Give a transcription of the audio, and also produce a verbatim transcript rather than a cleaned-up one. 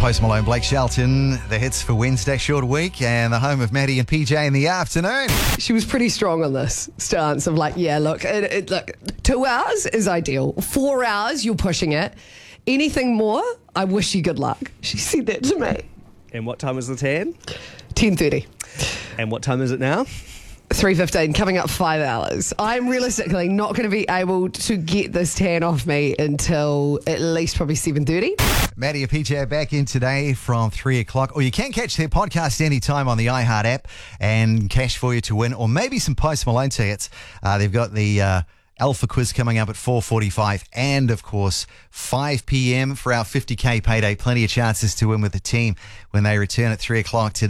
Post Malone, Blake Shelton, the hits for Wednesday, short week, and the home of Maddie and P J in the afternoon. She was pretty strong on this stance of like, yeah, look, it, it, look, two hours is ideal. Four hours, you're pushing it. Anything more, I wish you good luck. She said that to me. And what time is the tan? ten thirty. And what time is it now? three fifteen, coming up five hours. I'm realistically not going to be able to get this tan off me until at least probably seven thirty. Maddie and P J are back in today from three o'clock. Or you can catch their podcast anytime on the iHeart app, and cash for you to win, or maybe some Post Malone tickets. Uh, they've got the uh, Alpha Quiz coming up at four forty-five, and of course five p.m. for our fifty K payday. Plenty of chances to win with the team when they return at three o'clock today.